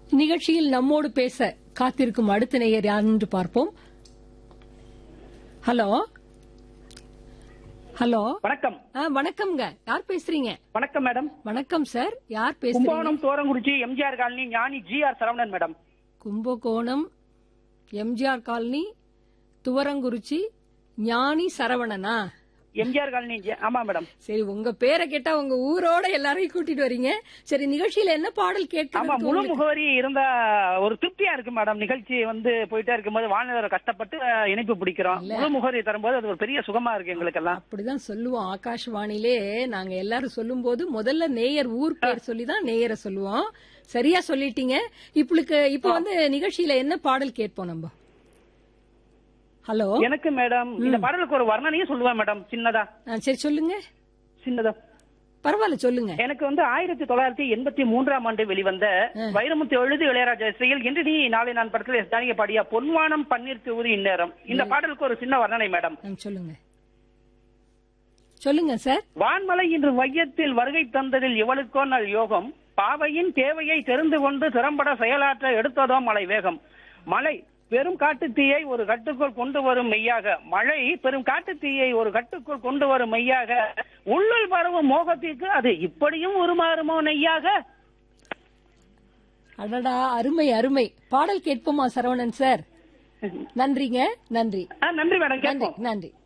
நிகழ்ச்சியில் நம்மோடு பேச காத்திருக்கும் அடுத்த நேயர் யார் என்று பார்ப்போம். ஹலோ ஹலோ வணக்கம். வணக்கம்ங்க. யார் பேசுறீங்க? வணக்கம் மேடம். வணக்கம் சார். யார் பேசுறீங்க? கும்பகோணம் தோரங்குறிச்சி எம்ஜிஆர் காலனி ஞானி GR Saravanan madam. Kumbakonam MGR colony Thuvarankurichi ஞானி சரவணனா? எம்ஜிஆர் காலனி. ஆமா மேடம். சரி, உங்க பேரை கேட்டா உங்க ஊரோட எல்லாரையும் கூட்டிட்டு வரீங்க. சரி, நிகழ்ச்சியில என்ன பாடல் ஆமா, முழு கேட்க முகவரி இருந்தா ஒரு திருப்தியா இருக்கு மேடம். நிகழ்ச்சி போயிட்டே இருக்கும்போது வானிலை கஷ்டப்பட்டு இணைப்பு பிடிக்கிறோம். முழு முகவரி தரும்போது அது ஒரு பெரிய சுகமா இருக்கு எங்களுக்கு எல்லாம். அப்படிதான் சொல்லுவோம். ஆகாஷ்வாணிலே நாங்க எல்லாரும் சொல்லும் போது முதல்ல நேயர் ஊர் பேர் சொல்லிதான் நேயரை சொல்லுவோம். சரியா சொல்லிட்டீங்க. இப்ப நிகழ்ச்சியில என்ன பாடல் கேட்போம் நம்ம? ஹலோ. எனக்கு மேடம் இந்த பாடலுக்கு ஒரு வர்ணனையும் சொல்லுவேன் மேடம். சின்னதா. சரி, சொல்லுங்க. சின்னதா பரவாயில்ல, சொல்லுங்க. எனக்கு 1983ஆம் ஆண்டு வெளிவந்த வைரமுத்து எழுதி இளையராஜா இசையில் இன்று நீ நாளை நான் படத்தில் ஜானகி பாடிய பொன்வானம் பன்னீர் தூவுது இந்நேரம், இந்த பாடலுக்கு ஒரு சின்ன வர்ணனை மேடம். சொல்லுங்க சொல்லுங்க சார். வான்மலை இன்று வையத்தில் வருகை தந்ததில் இவளுக்கோ நல் யோகம், பாவையின் தேவையை தெரிந்து கொண்டு திறம்பட செயலாற்ற எடுத்ததோ மழை வேகம். மழை பெரும் காட்டு தீயை ஒரு கட்டுக்குள் கொண்டு வரும் மெய்யாக, மழை பெரும் காட்டு தீயை ஒரு கட்டுக்குள் கொண்டு வரும் மெய்யாக, உள்ளுள் பரவும் மோகத்திற்கு அது இப்படியும் உருமாறுமோ நெய்யாக. அடடா, அருமை அருமை. பாடல் கேட்போமா சரவணன் சார்? நன்றிங்க. நன்றி. நன்றி மேடம். நன்றி நன்றி.